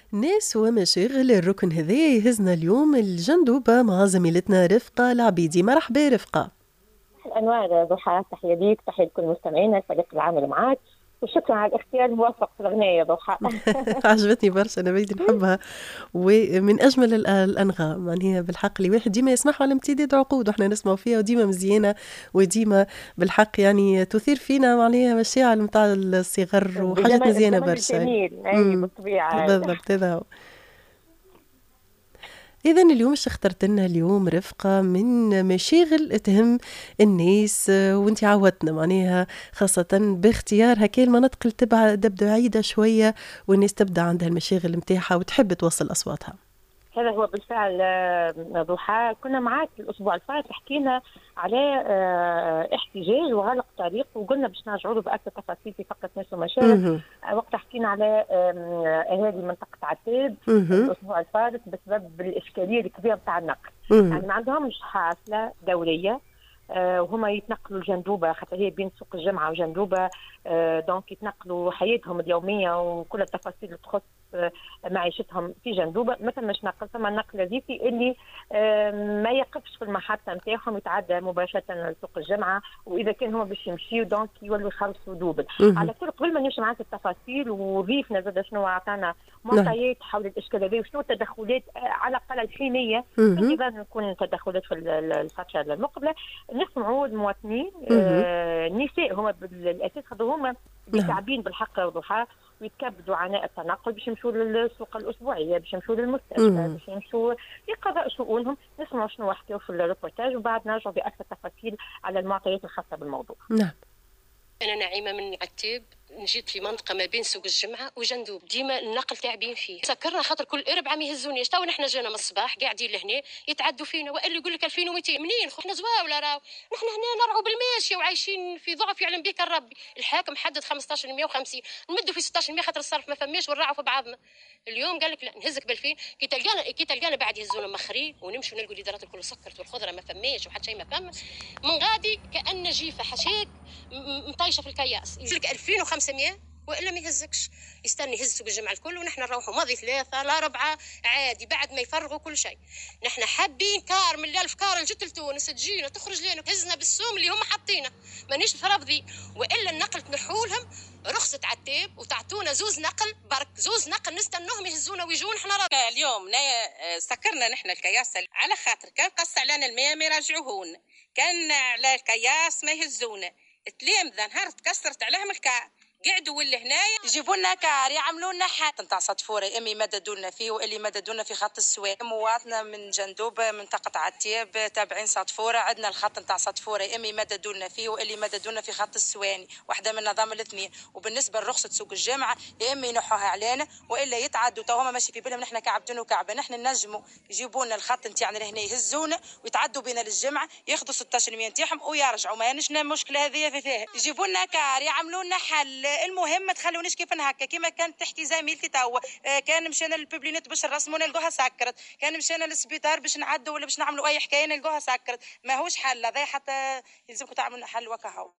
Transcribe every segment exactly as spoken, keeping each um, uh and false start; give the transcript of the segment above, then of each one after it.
ناس ومشاغل الركن هذايا يهزنا اليوم الجندوبة مع زميلتنا رفقة العبيدي. مرحبا رفقة. الأنوار ضحى، تحية ليك، تحية لكل مستمعينا، فريق العمل معاك، وشكرا على الاختيار الموفق في الأغنية ضحى. عجبتني برشا، أنا بيدي نحبها، ومن أجمل الأ- الأنغام معناها بالحق اللي واحد ديما يسمعها على امتداد عقود وإحنا نسمعوا فيها، وديما مزيانة وديما بالحق يعني تثير فينا معناها مشاعر متاع الصغر وحاجات بزمن مزيانة بزمن برشا. الجميل، أي امم بالطبيعة. بالضبط هذا هو. إذا اليوم ايش اخترت لنا اليوم رفقة من مشاغل تهم الناس، آه، وانتي عودتنا معناها خاصة باختيار هكا المناطق اللي تبع تبدا بعيدة شوية، والناس تبدا عندها المشاغل متاعها وتحب توصل أصواتها. هذا هو بالفعل. آه، ضحى، كنا معاك الأسبوع الفات حكينا على آه، احتجاج وغلق طريق، وقلنا باش نرجعوا له بأكثر تفاصيل في فقرة ناس ومشاغل. اها آه، وقتها حكينا على آم، أهالي منطقة عتاب اها الأسبوع الفات بسبب الإشكالية الكبيرة بتاع النقل. اها يعني ما عندهمش حافلة دورية، آه، وهما يتنقلوا الجندوبة، خاطر هي بين سوق الجمعة وجندوبة. آه، دونك يتنقلوا حياتهم اليومية وكل التفاصيل اللي تخص آه، معيشتهم في جندوبة. ما ثماش نقل، ثم النقل الريفي اللي آه، ما يقفش في المحطة نتاعهم، يتعدى مباشرة لسوق الجمعة، وإذا كان هما باش يمشيوا دونك يولوا يخلصوا دوبل. اها على كل قبل ما نمشي معاك التفاصيل وريفنا زاد شنو عطانا نعم معطيات حول الإشكال هذه، وشنو التدخلات آه، على الأقل الحينية، في اها انتظار نكون تدخلات في الفترة المقبلة. نسمعوا المواطنين، اها آه، النساء هما بالاساس، خاطر هما اللي نعم تعبين بالحق وضحى، ويتكبدوا عناء التنقل باش يمشوا للسوق الاسبوعيه، باش يمشوا للمستشفى، اها باش يمشوا لقضاء شؤونهم. نسمعوا شنو حكيوا في الريبورتاج، وبعد نرجعوا باكثر تفاصيل على المعطيات الخاصه بالموضوع. نعم. أنا نعيمة من عتيب، نجيت في منطقة ما بين سوق الجمعة وجندوب، ديما النقل تعبين فيه. سكرنا خاطر كل أربعة ما يهزونيش. تو نحنا جانا من الصباح قاعدين لهنا يتعدوا فينا، وقال يقول لك ألفين ومئتين منين؟ احنا زواوله راو، نحنا هنا نرعوا بالماشية وعايشين في ضعف يعلم بك الربي. الحاكم حدد خمسطاش مية وخمسين، نمدوا في ستطاش مية خاطر الصرف ما فماش ونرعوا في بعضنا. اليوم قال لك لا نهزك بالفين، كي تلقانا كي تلقانا بعد يهزونا مخرين ونمشوا نلقوا الادارات الكل سكرت والخضره ما فماش وحتى شيء ما فما. من غادي كأن جيفه حشيك مطيشه في الكياس، يجي لك ألفين وخمسمية والا ما يهزكش، يستني يهز سوق الجمعه الكل، ونحن نروحوا ماضي ثلاثه لا ربعه عادي بعد ما يفرغوا كل شيء. نحن حابين كار من الالف كار اللي جت لتونس تجينا تخرج لنا تهزنا بالسوم اللي هم حاطينه، مانيش رافضين، والا النقل تنحوا لهم رخصة عتاب وتعطونا زوز نقل، برك زوز نقل نستنوهم يهزونا ويجون. احنا راضي. اليوم سكرنا نحن الكياس على خاطر كان قص علينا الماء ما يرجعوهن، كان على الكياس ما يهزونا. تلامذة نهار تكسرت عليهم الكار، قعدوا ولا هنايا يجيبوا لنا كار يعملوا لنا حتى نتاع صدفوره، امي مددوا لنا فيه واللي مددوا لنا في خط السواق. مواطنه من جندوبه منطقه عتياب تابعين صدفوره، عندنا الخط نتاع صدفوره امي مددوا لنا فيه واللي مددوا لنا في خط السواني، واحده من نظام الاثنين. وبالنسبه لرخصه سوق الجامعه يا امي ينحوها علينا والا يتعدوا، تو هما ماشي في بالهم نحن كعبتين وكعبه. نحن نجموا يجيبوا لنا الخط نتاعنا لهنا يهزونا ويتعدوا بينا للجامعه، ياخذوا ستطاش مية نتاعهم ويرجعوا، ما ينشنا المشكله هذه في فيها. يجيبوا لنا كار يعملوا لنا حل، المهم ما تخلونيش كيف هكا كيما كانت تحكي زميلتي توا. آه كان مشينا للببلينات باش نرسموا نلقوها سكرت، كان مشينا للسبيطار باش نعدوا ولا باش نعملوا اي حكايه نلقوها سكرت. ما هوش حل هذا، حتى يلزمكم تعملوا حل وكهو.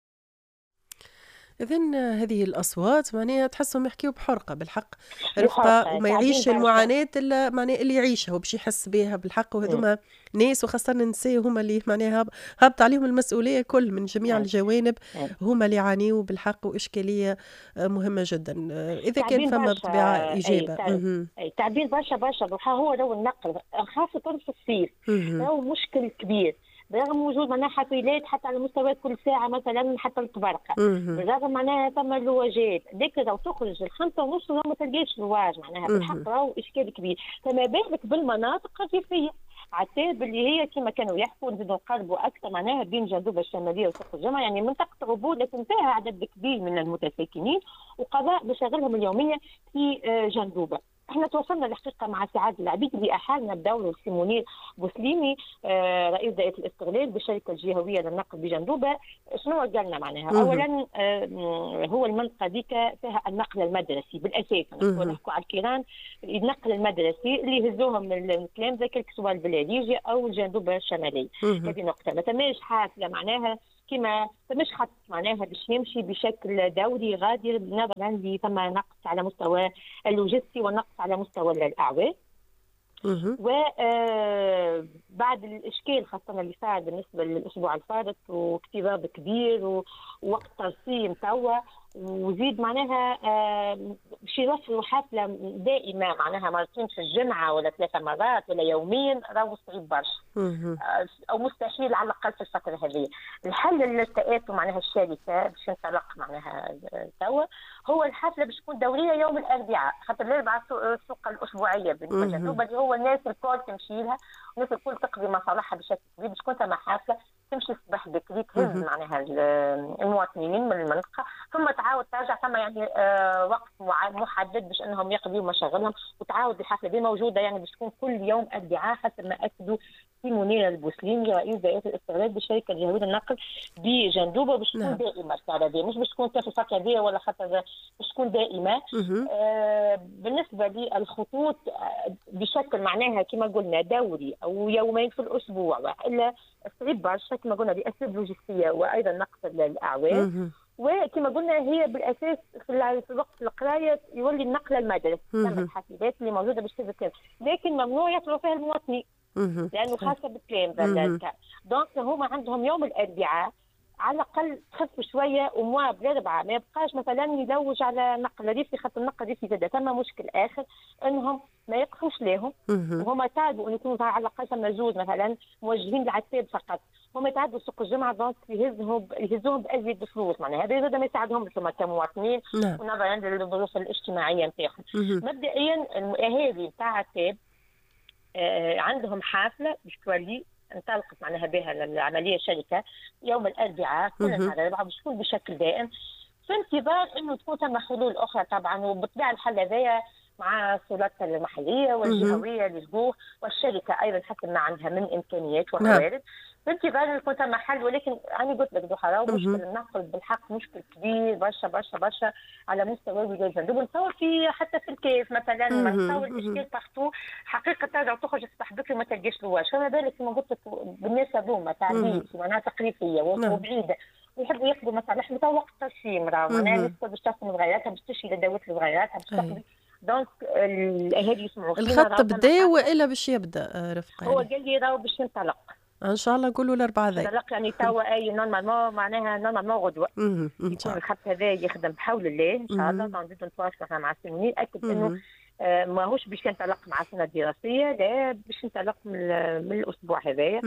إذن هذه الأصوات معناها تحسهم يحكيوا بحرقة بالحق رفقة، بحرقه وما تعبين يعيش برشا. المعاناة إلا معناها اللي يعيشها وباش يحس بها بالحق. وهذوما ناس وخاصة النساء هما اللي معناها هاب- هابط عليهم المسؤولية كل من جميع الجوانب، هما اللي يعانيوا بالحق، وإشكالية آه، مهمة جدا. آه، إذا كان تعبين فما برشا. بطبيعة اي إجابة. تعب. مهم. اي تعبين برشا برشا ضحى. هو لو النقل خاصة في الصيف مهم. هو مشكل كبير، برغم وجود معناها حافلات حتى على مستوى كل ساعة مثلا حتى الطبرقة، مهم. بالرغم معناها ثم اللواجات ديك لو تخرج الخمسة ونص ما تلقاش لواج، معناها مهم. بالحق راهو إشكال كبير. فما بالك بالمناطق الريفية عتاب اللي هي كما كانوا يحكوا نزيدوا نقربوا اكثر معناها بين جندوبه الشماليه وسوق الجمعه، يعني منطقه عبور لكن فيها عدد كبير من المتساكنين وقضاء مشاغلهم اليوميه في آه، جندوبه. احنا تواصلنا الحقيقه مع سعاد العبيد اللي احالنا بدوره السي منير بوسليمي، آه، رئيس دائره الاستغلال بالشركه الجهويه للنقل بجندوبه. شنو قال لنا معناها؟ مهم. اولا آه، هو المنطقه ذيك فيها النقل المدرسي بالاساس، مهم. نحكوا على الكيران النقل المدرسي اللي يهزوهم من التلامذه كل سواء البلاديجي او الجندوبه الشماليه. مهم. هذه نقطه. ما تماش حافله معناها كما مش خط معناها باش يمشي بشكل دوري غادر، نظرا اللي ثم نقص على مستوى اللوجستي ونقص على مستوى الاعوام. وبعد الاشكال خاصه اللي صار بالنسبه للاسبوع الفارط واكتظاظ كبير ووقت ترسيم توا، وزيد معناها باش يوفروا حفله دائمه معناها مرتين في الجمعه ولا ثلاثه مرات ولا يوميا، راهو صعيب برشا او مستحيل على الاقل في الفتره هذه. الحل اللي التآتوا معناها الشركه باش تنطلق معناها توا هو الحفله باش تكون دوريه يوم الاربعاء، خاطر الاربعاء السوق الاسبوعيه بالنسبه للجنوب اللي هو الناس الكل تمشي لها، الناس الكل تقضي مصالحها بشكل كبير، باش تكون ثم حفله تمشي الصباح بكري تهز معناها المواطنين من المنطقه، ثم تعاود ترجع ثم يعني آه وقت محدد باش انهم يقضيوا مشاغلهم، وتعاود الحفله دي موجوده يعني باش تكون كل يوم اربعاء حسب ما اكدوا في منيره البوسليمي رئيس دائره الاستغلال بالشركه الجهويه للنقل بجندوبه، باش تكون دائمه السعر دي، مش باش تكون في الفتره دي ولا خاطر باش تكون دائمه. آه بالنسبه للخطوط بشكل معناها كما قلنا دوري او يومين في الاسبوع، والا صعيب برشا كما قلنا لاسباب لوجستيه وايضا نقص الاعوام. وكما قلنا هي بالاساس في وقت القرايه يولي النقله المدرسي، الحافلات اللي موجوده باش تذكر، لكن ممنوع يطلعوا فيها المواطنين لانه خاصه بالكلام. دونك هما عندهم يوم الاربعاء على الاقل تخف شويه وموا بالاربعاء ما يبقاش مثلا يلوج على نقل ريفي، خاطر النقل ريفي زاد ثم مشكل اخر انهم ما يقفوش لهم، وهما تعبوا ان يكونوا على الاقل ثم زوج مثلا موجهين للعتاب فقط، هما يتعدوا سوق الجمعه دونك يهزهم يهزوهم بازيد فلوس، معناها هذا زاد ما يساعدهم هما كمواطنين ونظرا للظروف الاجتماعيه نتاعهم. مبدئيا الاهالي نتاع عتاب آه عندهم حافله باش تولي انطلقت معناها بها العمليه الشركه يوم الاربعاء كل نهار الاربعاء باش تكون بشكل دائم، في انتظار انه تكون ثم حلول اخرى طبعا، وبالطبيعه الحل هذايا مع السلطات المحليه والجهويه للجوه والشركه ايضا حسب ما عندها من امكانيات وموارد، بانتظار انه يكون ثم حل. ولكن انا قلت لك دوحه راهو مشكل النقل بالحق مشكل كبير برشا برشا برشا على مستوى ولايه جندوب، نتصور في حتى في الكيف مثلا نتصور الاشكال بارتو حقيقه ترجع تخرج الصباح بكري وما تلقاش لواش، فما بالك كما قلت لك بالناس هذوما تعديل في مناطق ريفيه وبعيده ويحبوا ياخذوا مصالح متى وقت ترسيم، راهو معناها الناس باش تاخذ صغيراتها باش تشري لدوات صغيراتها باش تاخذ، دونك الاهالي يسمعوا الخط بدا والا باش يبدا رفقه؟ هو قال لي راهو باش ينطلق ان شاء الله نقولوا الاربعاء ذي انطلق يعني توا اي نورمالمون معناها نورمالمون غدوه يكون الخط هذا يخدم بحول الله ان شاء الله. نزيدوا نتواصلوا مع السنين اكد انه آه ماهوش باش ينطلق مع السنه الدراسيه، لا باش ينطلق من, من الاسبوع هذايا،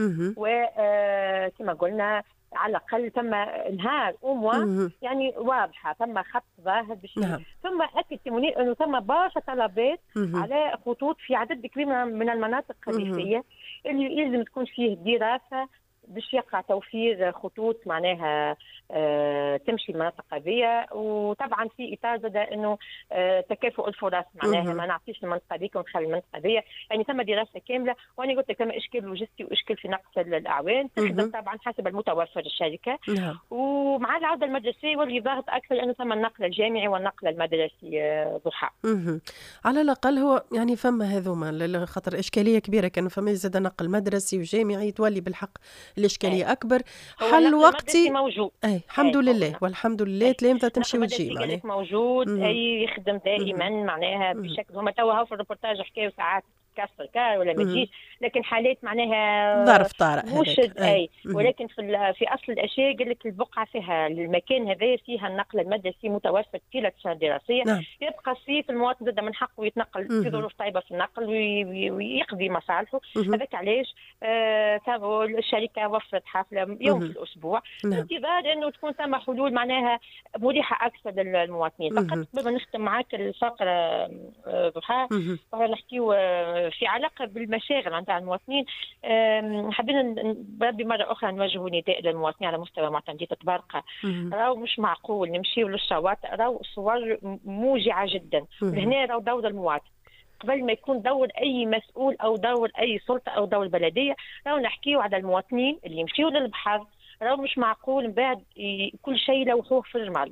وكما قلنا على الاقل ثم نهار وموا يعني واضحه ثم خط ظاهر باش نعم. ثم اكد منير انه ثم برشا طلبات على خطوط في عدد كبير من المناطق الريفيه اللي يلزم تكون فيه دراسه باش يقع توفير خطوط معناها آه تمشي المناطق هذه، وطبعا في اطار زاد انه آه تكافؤ الفرص معناها ما نعطيش المنطقه هذيك ونخلي المنطقه هذه، يعني ثم دراسه كامله. وانا قلت لك ثم اشكال لوجستي واشكال في نقص الاعوان تخدم طبعا حسب المتوفر الشركه، ومع العوده المدرسيه يولي ضغط اكثر لانه ثم النقل الجامعي والنقل المدرسي آه ضحى. على الاقل هو يعني فما هذوما خاطر اشكاليه كبيره كانوا فما زاد نقل مدرسي وجامعي تولي بالحق الاشكاليه اكبر. حل وقتي موجود اي الحمد لله والحمد لله تلامذه تمشي وتجي معناها موجود اي يخدم دائما معناها بشكل. هما توا هاو في الريبورتاج حكاوا ساعات كسر كار ولا ما تجيش، لكن حالات معناها ظرف طارئ مش اي ولكن في في اصل الاشياء قال لك البقعه فيها المكان هذا فيها النقل المدرسي متوفر طيله السنه الدراسيه، نعم. يبقى الصيف المواطن زاد من حقه يتنقل في ظروف طيبه في النقل ويقضي مصالحه. هذاك علاش آه الشركه وفرت حفله يوم في الاسبوع بانتظار انه تكون ثم حلول معناها مريحه اكثر للمواطنين. فقط قبل ما نختم معك الفقره ضحى نحكيو في علاقه بالمشاغل نتاع المواطنين، حبينا بربي مره اخرى نوجهوا نداء للمواطنين على مستوى معتمديه تبارقه. راهو مش معقول نمشيو للشواطئ راهو صور موجعه جدا، هنا راهو دور المواطن قبل ما يكون دور اي مسؤول او دور اي سلطه او دور بلديه، راهو نحكيو على المواطنين اللي يمشيو للبحر. راهو مش معقول من بعد كل شيء لوحوه في الرمال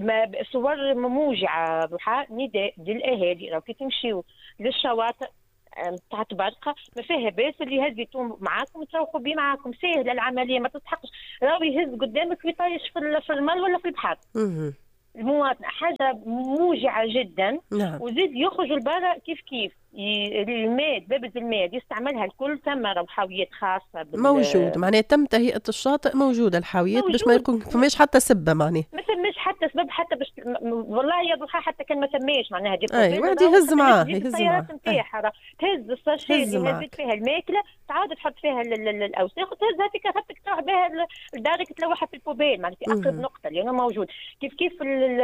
صور موجعه. ضحى نداء للاهالي راهو كي تمشيو للشواطئ تاع تبارقه ما فيها باس اللي يهز يتوم معاكم تروحوا بيه معاكم، سهله العمليه ما تستحقش راهو يهز قدامك ويطيش في في الماء ولا في البحر. المواطن حاجه موجعه جدا. نعم. وزيد يخرجوا لبرا كيف كيف الماء دبابة الماء يستعملها الكل، ثم روحاويات خاصه موجود معناها تم تهيئه الشاطئ موجوده الحاويات باش ما يكون فماش حتى سبه معناها ما ثماش حتى سبب حتى باش والله يا ضحى حتى كان ما ثماش معناها دي اي واحد يهز معاه يهز معاه نتاعها تهز الساشي اللي هزت فيها الماكله تعاود تحط فيها الاوساخ وتهزها في كفتك تروح بها لدارك تلوحها في البوبيل معناها في اقرب نقطه اللي موجود. كيف كيف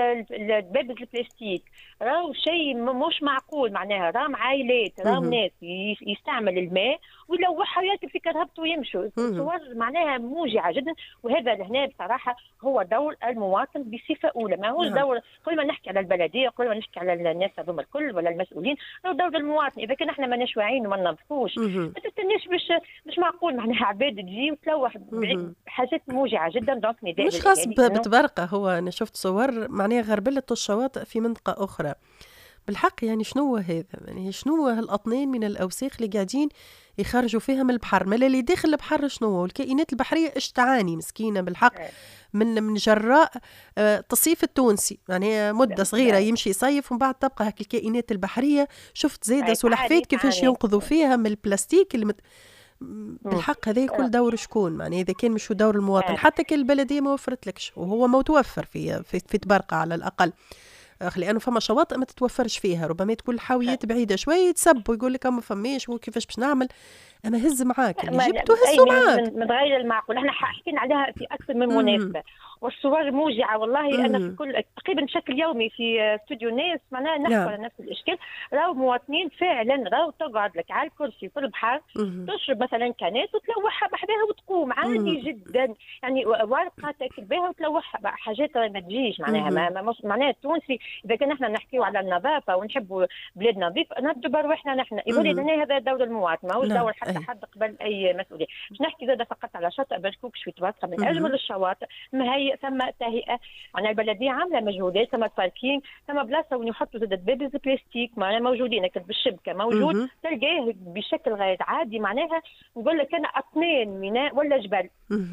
دبابه البلاستيك راهو شيء مش معقول معناها، راهم عائلات راهم ناس يستعمل الماء ويلوحها ويركب في كرهبته ويمشوا. صور معناها موجعه جدا. وهذا هنا بصراحه هو دور المواطن بصفه اولى، ما هوش دور كل ما نحكي على البلديه كل ما نحكي على الناس هذوما الكل ولا المسؤولين، هو دور المواطن. اذا كان احنا ماناش واعيين وما ننظفوش ما تستناش باش مش معقول معناها عباد تجي وتلوح حاجات موجعه جدا. دونك نداء مش خاص بتبرقه، هو انا شفت صور معناها غربله الشواطئ في منطقه اخرى بالحق. يعني شنو هذا؟ يعني شنو هالاطنان من الاوساخ اللي قاعدين يخرجوا فيها من البحر؟ ما اللي داخل البحر شنو؟ والكائنات البحريه ايش تعاني مسكينه بالحق من من جراء التصيف التونسي. يعني مده صغيره يمشي يصيف ومن بعد تبقى هك الكائنات البحريه. شفت زايده سلحفات كيفاش ينقذوا فيها من البلاستيك اللي مت... بالحق هذا كل دور شكون؟ يعني اذا كان مش دور المواطن حتى كان البلديه ما وفرت لكش وهو متوفر في في, في تبرقه على الاقل، لانه فما شواطئ ما تتوفرش فيها، ربما تكون الحاويات بعيده شويه يتسب ويقول لك ما فماش وكيفاش باش نعمل. اما هز معاك اللي جبته هزوا معاك من غير المعقول. احنا حكينا عليها في اكثر من مناسبه والصور موجعه والله. مم. انا في كل تقريبا بشكل يومي في استوديو ناس معناها نحكي على نفس الاشكال. راهو مواطنين فعلا راهو تقعد لك على الكرسي في البحر تشرب مثلا كانات وتلوحها بحذاها وتقوم عادي مم. جدا. يعني ورقه تاكل بها وتلوحها حاجات ما تجيش معناها ما معناها التونسي اذا كان احنا نحكيو على النظافه ونحبوا بلاد نظيف نبدو بروحنا نحن يقول لي هذا دور المواطن ماهوش دور حتى أي. حد قبل اي مسؤوليه. باش نحكي زاده فقط على شاطئ بركوك في تبرقه من اجمل الشواطئ مهيئ ثم تهيئه. معناها البلديه عامله مجهودات ثم باركينغ ثم بلاصه وين يحطوا زاد دبابه البلاستيك معناها موجودين لكن بالشبكه موجود تلقاه بشكل غير عادي. معناها نقول لك انا اطنان ميناء ولا جبل.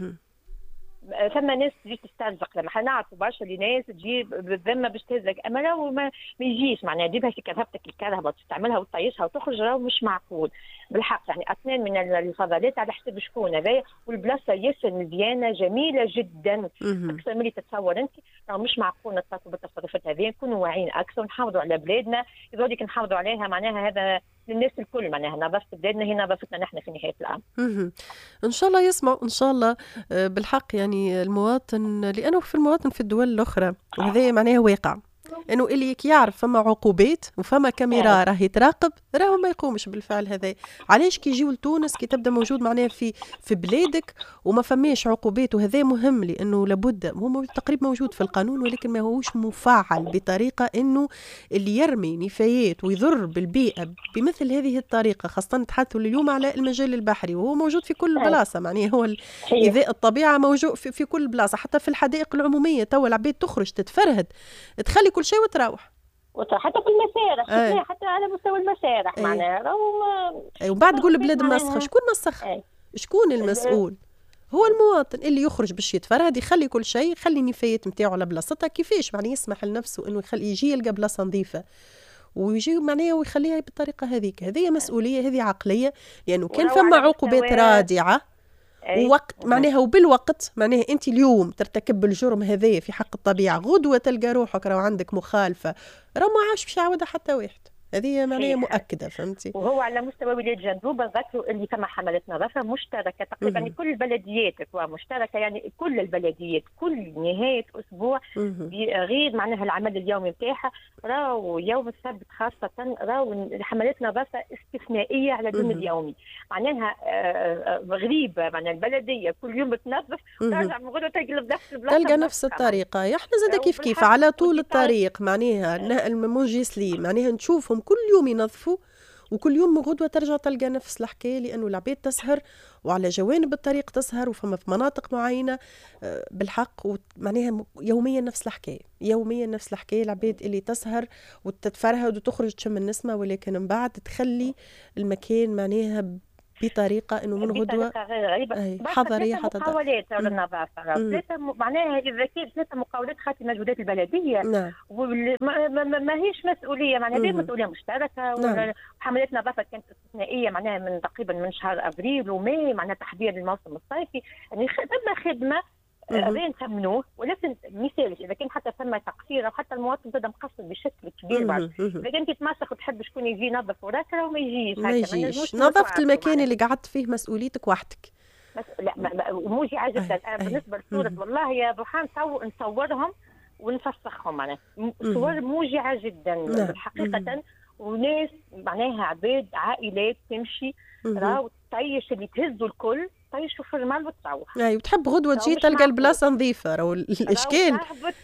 ثم ناس تجي تسترزق لما احنا نعرفوا برشا اللي ناس تجي بالذمه باش تهزك اما راهو ما, ما يجيش معناها تجيبها في كرهبتك الكرهبه وتستعملها وتطيشها وتخرج راهو مش معقول بالحق. يعني اثنين من الفضلات على حسب شكون هذايا والبلاصه ياسر مزيانه جميله جدا اكثر من اللي تتصور انت. راهو مش معقول نتصرفوا بالتصرفات هذه نكونوا واعيين اكثر ونحافظوا على بلادنا يقولك نحافظوا عليها معناها هذا للناس الكل معناها نظافه بلادنا هي نظافتنا نحن في نهايه الامر. ان شاء الله يسمعوا ان شاء الله بالحق. يعني المواطن لانه في المواطن في الدول الاخرى وهذا معناه واقع انه اللي يعرف فما عقوبات وفما كاميرا راهي تراقب راهو ما يقومش بالفعل هذا. علاش كي يجيو لتونس كي تبدا موجود معناها في في بلادك وما فماش عقوبات وهذا مهم لانه لابد هو تقريبا موجود في القانون ولكن ما هوش مفعل بطريقه انه اللي يرمي نفايات ويضر بالبيئه بمثل هذه الطريقه خاصه نتحدثوا اليوم على المجال البحري وهو موجود في كل بلاصه. معناها هو ايذاء الطبيعه موجود في, في كل بلاصه حتى في الحدائق العموميه توا العباد تخرج تتفرهد تخلي كل شيء وتروح حتى في المسارح أي. حتى على مستوى المسارح أي. معناها راهو أي. وبعد تقول بلاد مسخه شكون مسخ أي. شكون المسؤول؟ هو المواطن اللي يخرج باش يتفرهد يخلي كل شيء يخلي النفايات نتاعو على بلاصتها كيفاش معناه يسمح لنفسه انه يخلي يجي يلقى بلاصه نظيفه ويجي معناه ويخليها بالطريقه هذيك. هذه مسؤوليه هذه عقليه لانه كان فما عقوبات رادعه ووقت معناها وبالوقت معناها انت اليوم ترتكب الجرم هذايا في حق الطبيعه غدوه تلقى روحك راه عندك مخالفه راه ما عادش باش يعاودها حتى واحد. هذه معناها مؤكده فهمتي. وهو على مستوى ولايه جندوبه ذكروا اللي كما حملت نظافه مشتركه تقريبا يعني كل البلديات مشتركه يعني كل البلديات كل نهايه اسبوع غير معناها العمل اليومي نتاعها راهو يوم السبت خاصه راهو حملات نظافه استثنائيه على اليوم اليومي. معناها غريبه معناها البلديه كل يوم تنظف وترجع من غدوه تلقى نفس البلاصه تلقى نفس الطريقه. احنا زاد كيف كيف على طول الطريق معناها المونجيسلي معناها نشوفهم كل يوم ينظفوا وكل يوم غدوة ترجع تلقى نفس الحكاية، لأنه العباد تسهر وعلى جوانب الطريق تسهر، وفما في مناطق معينة بالحق معناها يوميا نفس الحكاية، يوميا نفس الحكاية. العباد اللي تسهر وتتفرهد وتخرج تشم النسمة، ولكن من بعد تخلي المكان معناها بطريقه انه من غدوه غريبه حضريه حتى محاولات النظافه ثلاثه معناها اذا كان ثلاثه مقاولات خاطر المجهودات البلديه. نعم. ما, ما, ما هيش مسؤوليه معناها هذه مسؤوليه مشتركه. نعم. وحملات نظافه كانت استثنائيه معناها من تقريبا من شهر ابريل وماي معناها تحضير للموسم الصيفي، يعني ثم خدمه غير نثمنوه. ولكن مثال اذا كان حتى ثم تقصير او حتى المواطن بدا مقصر بشكل كبير بعد، اذا كنت تتمسخ وتحب شكون يجي ينظف وراك راه ما يجيش ما يجيش. نظفت المكان اللي قعدت فيه مسؤوليتك وحدك. بس لا موجعه جدا. انا بالنسبه لصوره والله يا روحان نصورهم ونفسخهم معناها صور موجعه جدا حقيقه. وناس معناها عباد عائلات تمشي راهو طيش اللي تهزوا الكل طيشوا في المال وتروح. اي وتحب غدوه تجي تلقى البلاصه نظيفه. راهو الاشكال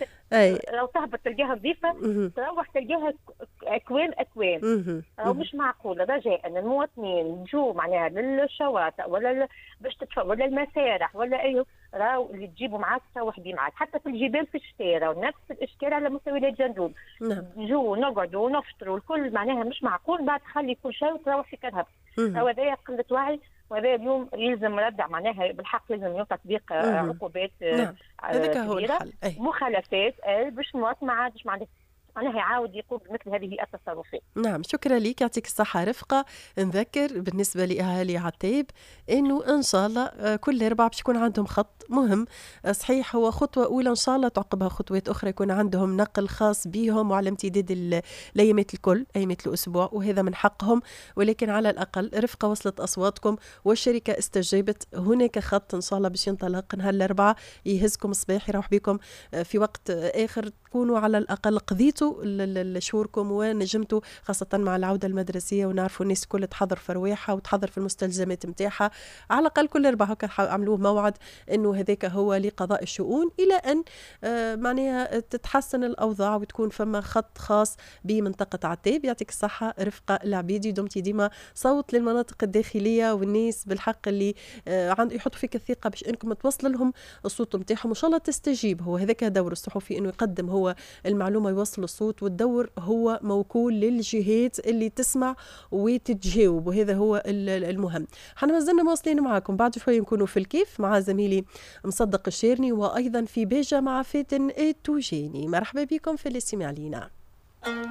اي لو تهبط تلقاها نظيفه تروح تلقاها اكوام اكوام. راهو مش معقول. رجاء ان المواطنين يجوا معناها للشواطئ ولا باش تتفرج ولا المسارح ولا اي راهو اللي تجيبوا معاك تروح بيه معاك. حتى في الجبال في الشتاء راهو نفس الاشكال على مستويات جندوب. نجوا نقعدوا ونفطروا الكل معناها مش معقول بعد تخلي كل شيء وتروح في كرهب. راهو هذايا قله وعي. وهذا اليوم يلزم ردع معناها بالحق لازم تطبيق عقوبات هذاك هو الحل. مخالفات باش المواطن ما عادش معناها معناها يعاود يقوم بمثل هذه التصرفات. نعم شكرا لك يعطيك الصحة رفقة. نذكر بالنسبة لأهالي عتيب إنه إن شاء الله كل أربعة باش يكون عندهم خط مهم صحيح، هو خطوة أولى إن شاء الله تعقبها خطوات أخرى يكون عندهم نقل خاص بهم وعلى امتداد الأيامات الكل أيامات الأسبوع، وهذا من حقهم. ولكن على الأقل رفقة وصلت أصواتكم والشركة استجابت. هناك خط إن شاء الله باش ينطلق نهار الأربعة يهزكم صباح يروح بكم في وقت آخر تكونوا على الأقل قضيتوا شهوركم ونجمتوا خاصة مع العودة المدرسية ونعرفوا الناس كل تحضر في رواحها وتحضر في المستلزمات متاعها. على الأقل كل أربعة عملوه موعد إنه هذاك هو لقضاء الشؤون إلى أن آه معناها تتحسن الأوضاع وتكون فما خط خاص بمنطقة عتيب. يعطيك الصحة رفقة العبيدي. دمتي ديما صوت للمناطق الداخلية والناس بالحق اللي آه عند يحطوا فيك الثقة باش إنكم توصل لهم الصوت متاعهم وإن شاء الله تستجيب. هو هذاك دور الصحفي إنه يقدم هو المعلومة يوصل الصوت، والدور هو موكول للجهات اللي تسمع وتتجاوب، وهذا هو المهم. حنا مازلنا مواصلين معكم بعد شوي نكونوا في الكيف مع زميلي مصدق الشيرني وأيضا في بيجة مع فاتن التوجاني. مرحبا بكم في الاستماع لينا.